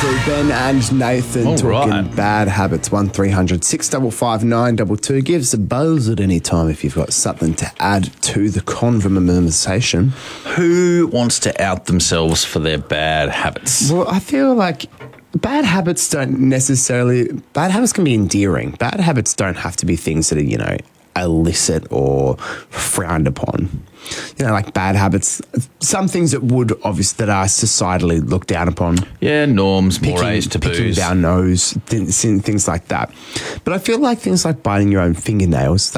to Ben and Nathan All talking right. bad habits. 1300 655 922. Give us a buzz at any time if you've got something to add to the conversation. Who wants to out themselves for their bad habits? Well, I feel like bad habits don't necessarily... Bad habits can be endearing. Bad habits don't have to be things that are, illicit or frowned upon. Like bad habits, some things that that are societally looked down upon. Yeah, norms, mores, Picking taboos. down nose, things like that. But I feel like things like biting your own fingernails,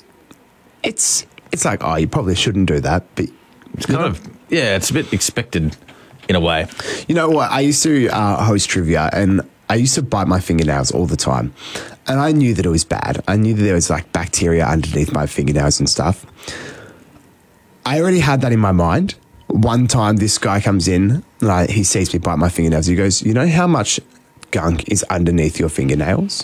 it's like, oh, you probably shouldn't do that. But It's kind of, it's a bit expected in a way. you know what? I used to host trivia and I used to bite my fingernails all the time. And I knew that it was bad. I knew that there was like bacteria underneath my fingernails and stuff. I already had that in my mind. One time this guy comes in, and he sees me bite my fingernails. He goes, you know how much gunk is underneath your fingernails?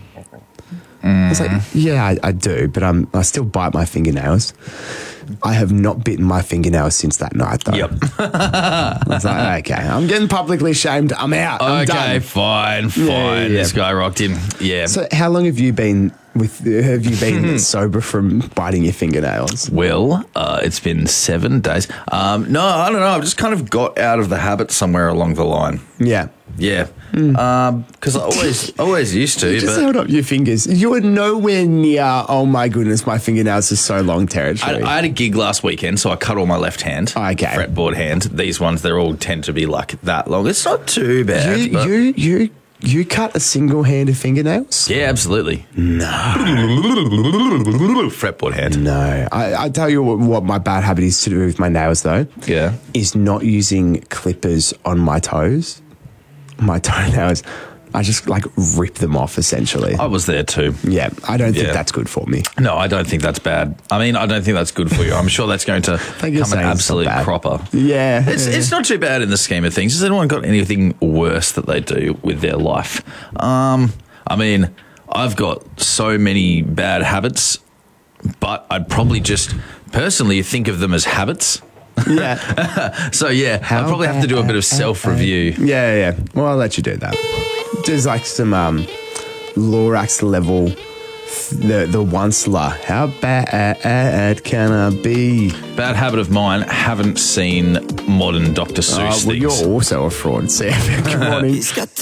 I was like, yeah, I do, but I still bite my fingernails. I have not bitten my fingernails since that night, though. Yep. I was like, okay, I'm getting publicly shamed. I'm out. I'm Okay, done. fine. Yeah. This guy rocked him. Yeah. So how long have you been sober from biting your fingernails? Well, it's been 7 days. No, I don't know. I've just kind of got out of the habit somewhere along the line. Yeah. Yeah. Because I always used to. Just but held up your fingers. You were nowhere near, oh my goodness, my fingernails are so long territory. I had a gig last weekend, so I cut all my left hand. Okay. Fretboard hand. These ones, they all tend to be like that long. It's not too bad. but- You cut a single-handed fingernails? Yeah, absolutely. No. Fretboard hand. No. I tell you what my bad habit is to do with my nails, though. Yeah. Is not using clippers on my toes. My toenails, I just rip them off essentially. I was there too. Yeah, I don't think Yeah. that's good for me. No, I don't think that's bad. I mean, I don't think that's good for you. I'm sure that's going to you're come an saying it's absolute not bad. cropper. Yeah. It's not too bad in the scheme of things. Has anyone got anything worse that they do with their life? I mean, I've got so many bad habits, but I'd probably just personally think of them as habits. Yeah. So yeah, I'd probably have to do a bit of self-review. Yeah. Well, I'll let you do that. There's some Lorax level, the once-la. How bad can I be? Bad habit of mine, haven't seen modern Dr. Seuss Well, things. you're also a fraud, Sam. Good morning.